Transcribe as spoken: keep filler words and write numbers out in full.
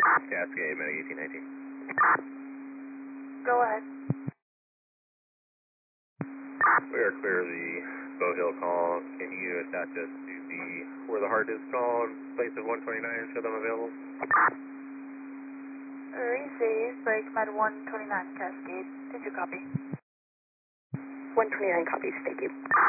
Cascade, Medic eighteen nineteen. Go ahead. We are clear of the Bow Hill call. Can you attach us to the where the heart is called, place of one twenty-nine, and show them available? Receive, break med one twenty-nine Cascade. Did you copy? one twenty-nine copies, thank you.